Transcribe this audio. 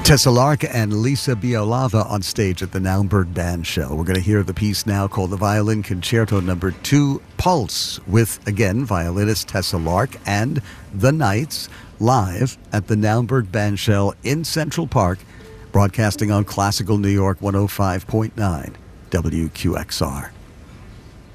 Tessa Lark and Lisa Bialava on stage at the Naumburg Band Show. We're going to hear the piece now called the Violin Concerto No. 2, Pulse, with, again, violinist Tessa Lark and the Knights live at the Naumburg Band Show in Central Park, broadcasting on Classical New York 105.9 WQXR.